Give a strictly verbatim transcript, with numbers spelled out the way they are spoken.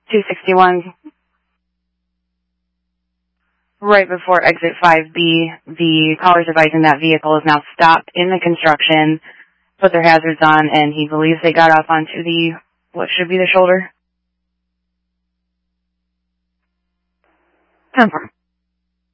two sixty-one. Right before exit five B, the caller's advising that vehicle is now stopped in the construction, put their hazards on, and he believes they got off onto the, what should be the shoulder. Confirm.